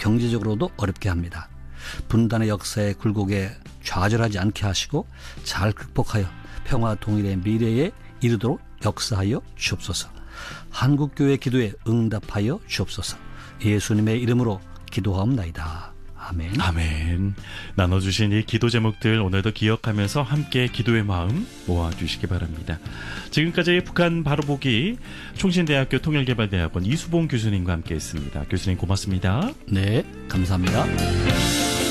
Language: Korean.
경제적으로도 어렵게 합니다. 분단의 역사의 굴곡에 좌절하지 않게 하시고 잘 극복하여 평화 통일의 미래에 이르도록 역사하여 주옵소서. 한국교회 기도에 응답하여 주옵소서. 예수님의 이름으로 기도하옵나이다. 아멘. 아멘. 나눠주신 이 기도 제목들 오늘도 기억하면서 함께 기도의 마음 모아주시기 바랍니다. 지금까지 북한 바로보기 총신대학교 통일개발대학원 이수봉 교수님과 함께했습니다. 교수님 고맙습니다. 네, 감사합니다.